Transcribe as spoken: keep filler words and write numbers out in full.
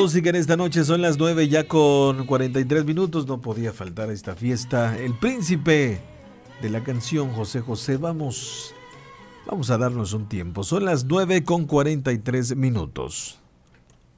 música en esta noche. Son las nueve ya con cuarenta y tres minutos. No podía faltar esta fiesta. El príncipe de la canción, José José. Vamos, vamos a darnos un tiempo. Son las nueve con cuarenta y tres minutos.